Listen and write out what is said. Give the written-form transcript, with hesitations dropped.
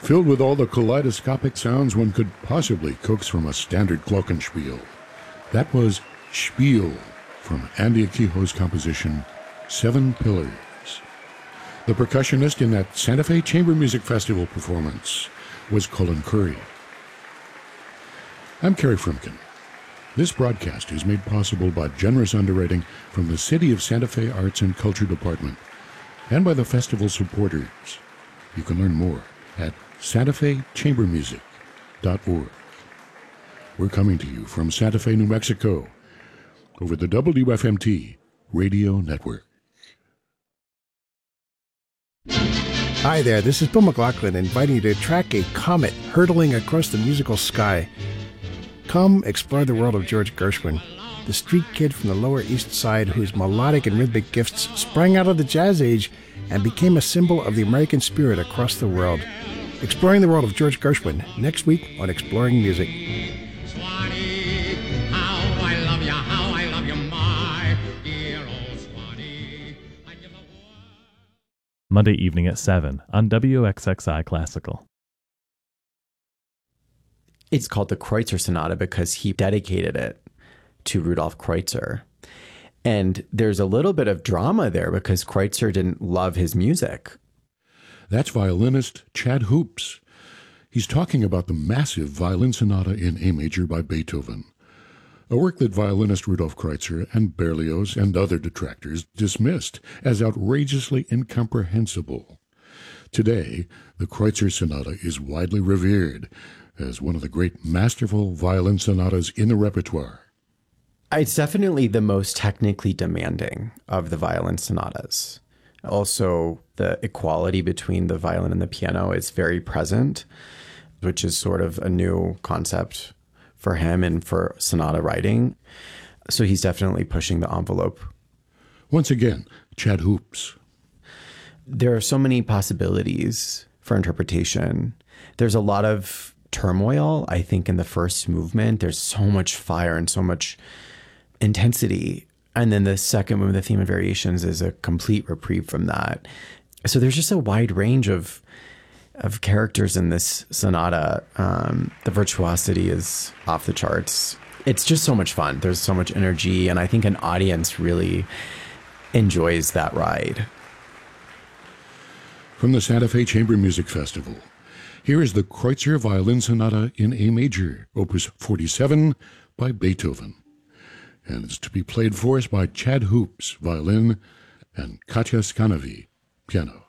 filled with all the kaleidoscopic sounds one could possibly coax from a standard glockenspiel. That was Spiel from Andy Akiho's composition, Seven Pillars. The percussionist in that Santa Fe Chamber Music Festival performance was Colin Curry. I'm Kerry Frumkin. This broadcast is made possible by generous underwriting from the City of Santa Fe Arts and Culture Department and by the festival supporters. You can learn more at santafechambermusic.org. We're coming to you from Santa Fe, New Mexico, over the WFMT Radio Network. Hi there, this is Bill McLaughlin inviting you to track a comet hurtling across the musical sky. Come explore the world of George Gershwin, the street kid from the Lower East Side whose melodic and rhythmic gifts sprang out of the jazz age and became a symbol of the American spirit across the world. Exploring the world of George Gershwin next week on Exploring Music. Swanee, how I love you, my dear old Swanee. Monday evening at 7 on WXXI Classical. It's called the Kreutzer Sonata because he dedicated it to Rudolf Kreutzer. And there's a little bit of drama there because Kreutzer didn't love his music. That's violinist Chad Hoops. He's talking about the massive violin sonata in A major by Beethoven, a work that violinist Rudolf Kreutzer and Berlioz and other detractors dismissed as outrageously incomprehensible. Today, the Kreutzer Sonata is widely revered as one of the great masterful violin sonatas in the repertoire. It's definitely the most technically demanding of the violin sonatas. Also, the equality between the violin and the piano is very present, which is sort of a new concept for him and for sonata writing. So he's definitely pushing the envelope. Once again, Chad Hoops. There are so many possibilities for interpretation. There's a lot of turmoil, I think, in the first movement. There's so much fire and so much intensity. And then the second movement, the theme and variations, is a complete reprieve from that. So there's just a wide range of characters in this sonata. The virtuosity is off the charts. It's just so much fun. There's so much energy, and I think an audience really enjoys that ride. From the Santa Fe Chamber Music Festival, here is the Kreutzer Violin Sonata in A major, Opus 47 by Beethoven. And it's to be played for us by Chad Hoops, violin, and Katja Skanavi, piano.